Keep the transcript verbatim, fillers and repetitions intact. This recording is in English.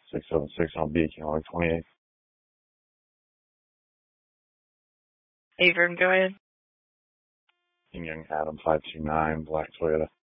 six seven six on Beacon, like twenty-eight. Avern, go ahead. Young Adam five two nine, black Toyota.